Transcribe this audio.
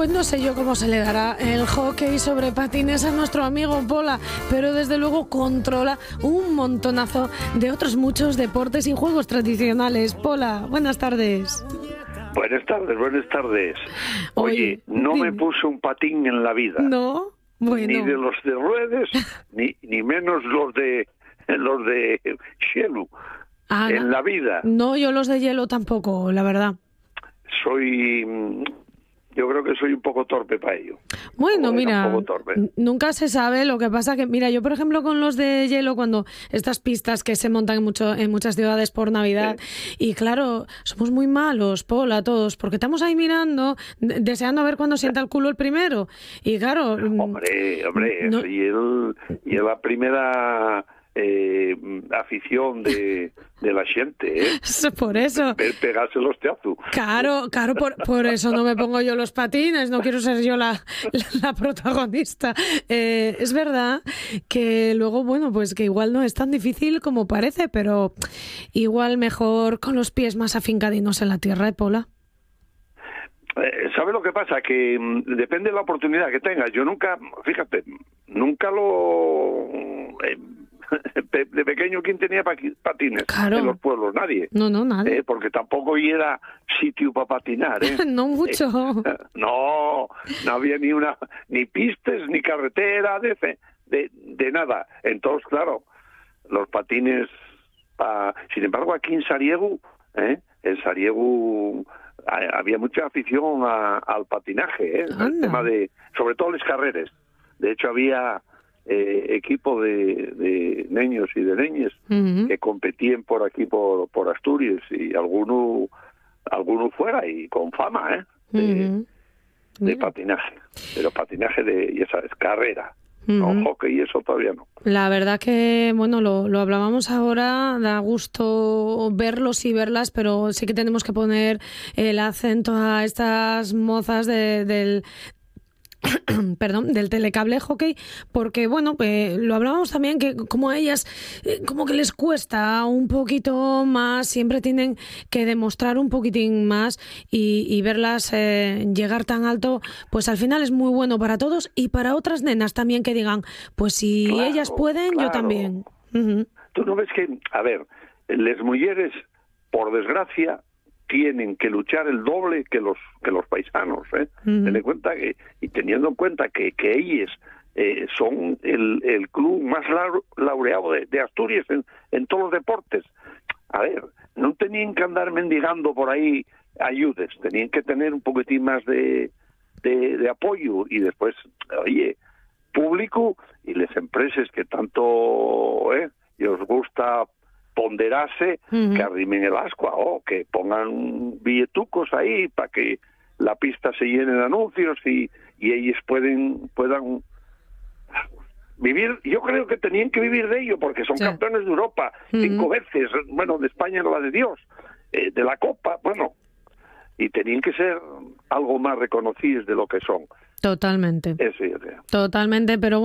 Pues no sé yo cómo se le dará el hockey sobre patines a nuestro amigo Pola, pero desde luego controla un montonazo de otros muchos deportes y juegos tradicionales. Pola, buenas tardes. Buenas tardes. Oye, no me puse un patín en la vida. No, bueno. Ni de los de ruedas, ni menos los de hielo. En la vida. No, yo los de hielo tampoco, la verdad. Yo creo que soy un poco torpe para ello. Bueno, mira, nunca se sabe. Lo que pasa que, mira, yo por ejemplo con los de hielo, cuando estas pistas que se montan en muchas ciudades por Navidad, sí. Y claro, somos muy malos, Pola, todos, porque estamos ahí mirando, deseando a ver cuándo sienta el culo el primero. Y claro... Hombre, no... y la primera... afición de la gente, por eso pegarse los teazos. Claro, por eso no me pongo yo los patines, no quiero ser yo la protagonista. Es verdad que luego, bueno, pues que igual no es tan difícil como parece, pero igual mejor con los pies más afincadinos en la tierra, ¿eh, Pola? ¿Sabe lo que pasa? Que depende de la oportunidad que tengas. Yo nunca lo... de pequeño, ¿quién tenía patines? Claro. En los pueblos? Nadie. No, nadie. Porque tampoco era sitio para patinar, No mucho. No había ni pistas, ni carretera, de nada. Entonces, claro, los patines... Sin embargo, aquí en Sariego, en Sariego había mucha afición al patinaje, el tema sobre todo las carreras. De hecho, había... equipo de niños y de niñas que competían por aquí por Asturias, y alguno fuera y con fama de patinaje, pero patinaje ya sabes, carrera. No, hockey y eso todavía no. La verdad que, bueno, lo hablábamos ahora, da gusto verlos y verlas, pero sí que tenemos que poner el acento a estas mozas del telecable hockey, porque bueno, lo hablábamos también, que como a ellas como que les cuesta un poquito más, siempre tienen que demostrar un poquitín más, y verlas llegar tan alto, pues al final es muy bueno para todos, y para otras nenas también, que digan, pues si ellas pueden, yo también. Tú no ves que, a ver, las mujeres, por desgracia, tienen que luchar el doble que los paisanos, Ten en cuenta y teniendo en cuenta que ellos son el club más laureado de Asturias en todos los deportes. A ver, no tenían que andar mendigando por ahí ayudas, tenían que tener un poquitín más de apoyo, y después, oye, público y las empresas que tanto y os gusta ponderarse, que arrimen el ascua, o que pongan billetucos ahí para que la pista se llene de anuncios y ellos puedan vivir. Yo creo que tenían que vivir de ello, porque son campeones de Europa 5 veces, bueno, de España no la de Dios, de la Copa, bueno, y tenían que ser algo más reconocidos de lo que son. Totalmente. Eso yo creo. Totalmente, pero